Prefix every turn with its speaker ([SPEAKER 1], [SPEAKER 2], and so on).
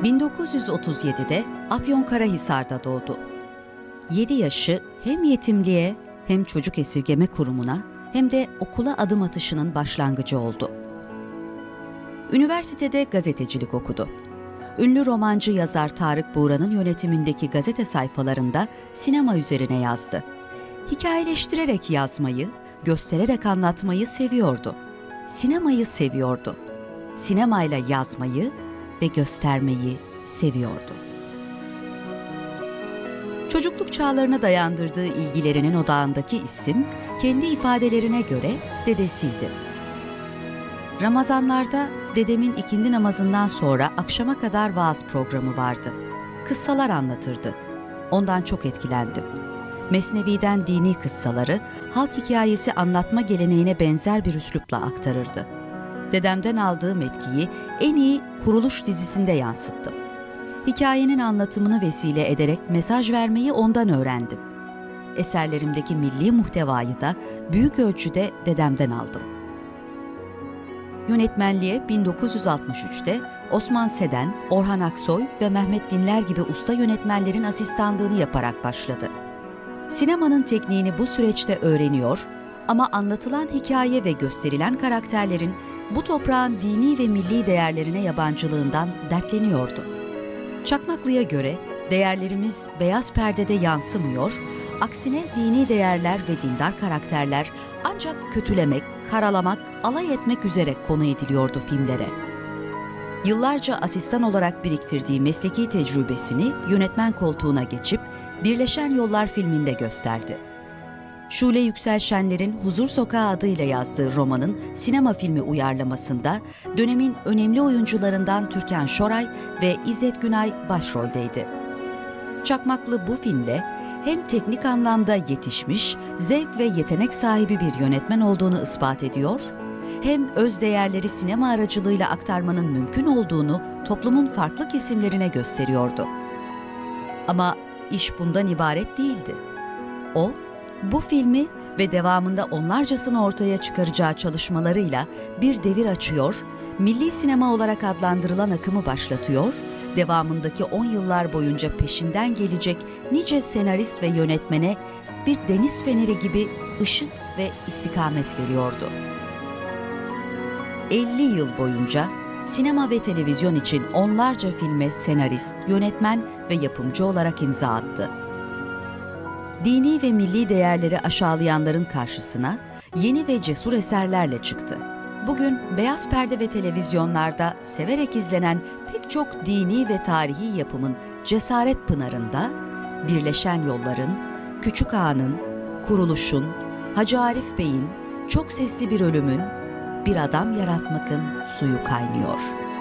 [SPEAKER 1] 1937'de Afyonkarahisar'da doğdu. 7 yaşı hem yetimliğe hem çocuk esirgeme kurumuna hem de okula adım atışının başlangıcı oldu. Üniversitede gazetecilik okudu. Ünlü romancı yazar Tarık Buğra'nın yönetimindeki gazete sayfalarında sinema üzerine yazdı. Hikayeleştirerek yazmayı, göstererek anlatmayı seviyordu. Sinemayı seviyordu. Sinemayla yazmayı ve göstermeyi seviyordu. Çocukluk çağlarına dayandırdığı ilgilerinin odağındaki isim, kendi ifadelerine göre dedesiydi. Ramazanlarda dedemin ikindi namazından sonra akşama kadar vaaz programı vardı. Kıssalar anlatırdı. Ondan çok etkilendim. Mesnevi'den dini kıssaları, halk hikayesi anlatma geleneğine benzer bir üslupla aktarırdı. Dedemden aldığım etkiyi en iyi Kuruluş dizisinde yansıttım. Hikayenin anlatımını vesile ederek mesaj vermeyi ondan öğrendim. Eserlerimdeki milli muhtevayı da büyük ölçüde dedemden aldım. Yönetmenliğe 1963'te Osman Seden, Orhan Aksoy ve Mehmet Dinler gibi usta yönetmenlerin asistanlığını yaparak başladı. Sinemanın tekniğini bu süreçte öğreniyor ama anlatılan hikaye ve gösterilen karakterlerin bu toprağın dini ve milli değerlerine yabancılığından dertleniyordu. Çakmaklı'ya göre değerlerimiz beyaz perdede yansımıyor, aksine dini değerler ve dindar karakterler ancak kötülemek, karalamak, alay etmek üzere konu ediliyordu filmlere. Yıllarca asistan olarak biriktirdiği mesleki tecrübesini yönetmen koltuğuna geçip Birleşen Yollar filminde gösterdi. Şule Yüksel Şenler'in Huzur Sokağı adıyla yazdığı romanın sinema filmi uyarlamasında dönemin önemli oyuncularından Türkan Şoray ve İzzet Günay başroldeydi. Çakmaklı bu filmle hem teknik anlamda yetişmiş, zevk ve yetenek sahibi bir yönetmen olduğunu ispat ediyor, hem öz değerleri sinema aracılığıyla aktarmanın mümkün olduğunu toplumun farklı kesimlerine gösteriyordu. Ama iş bundan ibaret değildi. O, bu filmi ve devamında onlarcasını ortaya çıkaracağı çalışmalarıyla bir devir açıyor, milli sinema olarak adlandırılan akımı başlatıyor, devamındaki 10 yıllar boyunca peşinden gelecek nice senarist ve yönetmene bir deniz feneri gibi ışık ve istikamet veriyordu. 50 yıl boyunca sinema ve televizyon için onlarca filme senarist, yönetmen ve yapımcı olarak imza attı. Dini ve milli değerleri aşağılayanların karşısına yeni ve cesur eserlerle çıktı. Bugün beyaz perde ve televizyonlarda severek izlenen pek çok dini ve tarihi yapımın cesaret pınarında Birleşen Yollar'ın, Küçük Ağa'nın, Kuruluş'un, Hacı Arif Bey'in, Çok Sesli Bir Ölüm'ün, Bir Adam Yaratmak'ın suyu kaynıyor.